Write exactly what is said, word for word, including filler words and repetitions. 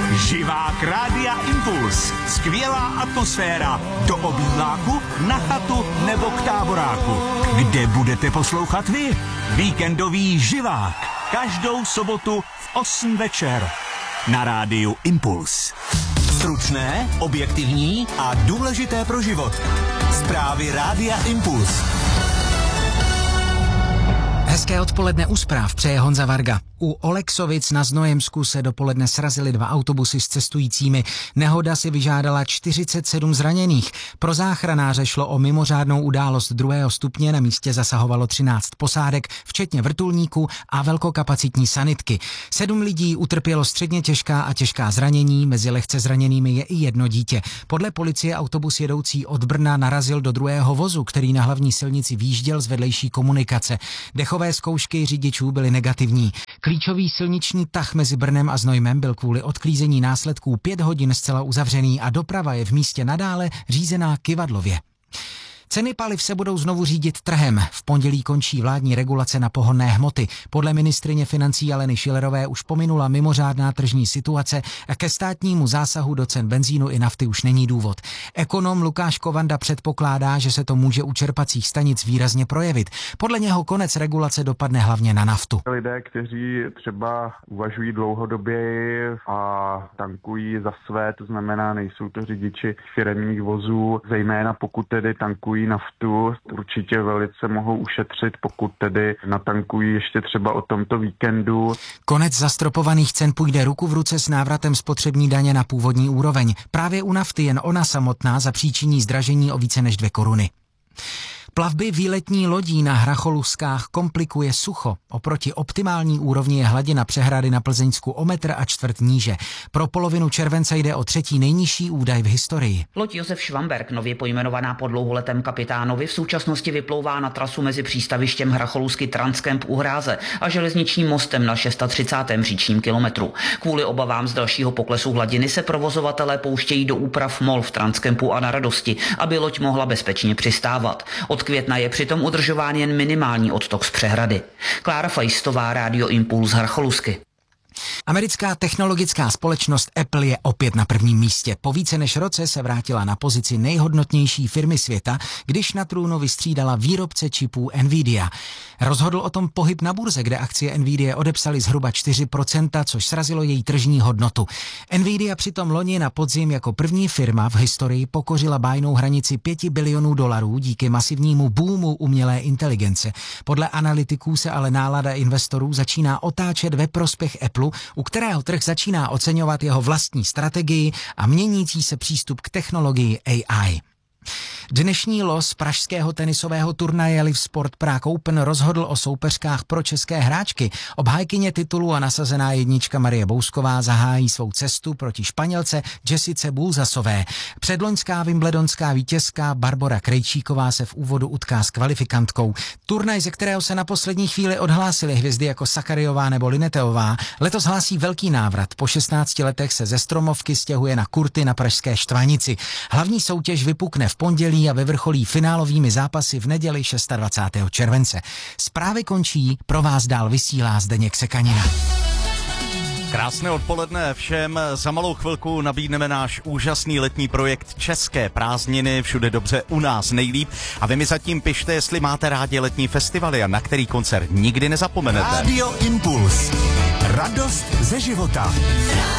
Živák Rádia Impuls. Skvělá atmosféra do obýváku, na chatu nebo k táboráku. Kde budete poslouchat vy? Víkendový živák. Každou sobotu v osm večer. Na rádiu Impuls. Stručné, objektivní a důležité pro život. Zprávy Rádia Impuls. Hezké odpoledne u zpráv přeje Honza Varga. U Oleksovic na Znojemsku se dopoledne srazily dva autobusy s cestujícími. Nehoda si vyžádala čtyřicet sedm zraněných. Pro záchranáře šlo o mimořádnou událost druhého stupně, na místě zasahovalo třináct posádek, včetně vrtulníků a velkokapacitní sanitky. Sedm lidí utrpělo středně těžká a těžká zranění, mezi lehce zraněnými je i jedno dítě. Podle policie autobus jedoucí od Brna narazil do druhého vozu, který na hlavní silnici výjížděl z vedlejší komunikace. Dechové zkoušky řidičů byly negativní. Klíčový silniční tah mezi Brnem a Znojmem byl kvůli odklízení následků pět hodin zcela uzavřený a doprava je v místě nadále řízená kyvadlově. Ceny paliv se budou znovu řídit trhem. V pondělí končí vládní regulace na pohonné hmoty. Podle ministryně financí Aleny Schillerové už pominula mimořádná tržní situace a ke státnímu zásahu do cen benzínu i nafty už není důvod. Ekonom Lukáš Kovanda předpokládá, že se to může u čerpacích stanic výrazně projevit. Podle něho konec regulace dopadne hlavně na naftu. Lidé, kteří třeba uvažují dlouhodobě a tankují za své, to znamená, nejsou to řidiči firemních vozů, zejména pokud tedy tankují naftu, určitě velice mohou ušetřit, pokud tedy natankují ještě třeba o tomto víkendu. Konec zastropovaných cen půjde ruku v ruce s návratem spotřební daně na původní úroveň. Právě u nafty jen ona samotná zapříčiní zdražení o více než dvě koruny. Plavby výletní lodí na Hracholuskách komplikuje sucho. Oproti optimální úrovni je hladina přehrady na Plzeňsku o metr a čtvrt níže. Pro polovinu července jde o třetí nejnižší údaj v historii. Loď Josef Švamberk, nově pojmenovaná po dlouholetém kapitánovi, v současnosti vyplouvá na trasu mezi přístavištěm Hracholusky Transcamp u Hráze a železničním mostem na třicátém šestém říčním kilometru. Kvůli obavám z dalšího poklesu hladiny se provozovatelé pouštějí do úprav mol v Transcampu a na Radosti, aby loď mohla bezpečně přistávat. Od května je přitom udržován jen minimální odtok z přehrady. Klára Fajstová, Rádio Impuls, Hrcholusky. Americká technologická společnost Apple je opět na prvním místě. Po více než roce se vrátila na pozici nejhodnotnější firmy světa, když na trůnu vystřídala výrobce čipů Nvidia. Rozhodl o tom pohyb na burze, kde akcie Nvidia odepsaly zhruba čtyři procenta, což srazilo její tržní hodnotu. Nvidia přitom loni na podzim jako první firma v historii pokořila bájnou hranici pěti bilionů dolarů díky masivnímu boomu umělé inteligence. Podle analytiků se ale nálada investorů začíná otáčet ve prospěch Apple, u kterého trh začíná oceňovat jeho vlastní strategii a měnící se přístup k technologii A I. Dnešní los pražského tenisového turnaje Live Sport Prague Open rozhodl o soupeřkách pro české hráčky. Obhájkyně titulu a nasazená jednička Marie Bousková zahájí svou cestu proti Španělce Jessice Bulzasové. Předloňská wimbledonská vítězka Barbora Krejčíková se v úvodu utká s kvalifikantkou. Turnaj, ze kterého se na poslední chvíli odhlásily hvězdy jako Sakariová nebo Lineteová, letos hlásí velký návrat. Po šestnácti letech se ze Stromovky stěhuje na kurty na pražské Štvanici. Hlavní soutěž vypukne v pondělí a vyvrcholí finálovými zápasy v neděli dvacátého šestého července. Zprávy končí, pro vás dál vysílá Zdeněk Sekanina. Krásné odpoledne všem. Za malou chvilku nabídneme náš úžasný letní projekt České prázdniny, všude dobře, u nás nejlíp. A vy mi zatím pište, jestli máte rádi letní festivaly a na který koncert nikdy nezapomenete. Rádio Impuls. Radost ze života.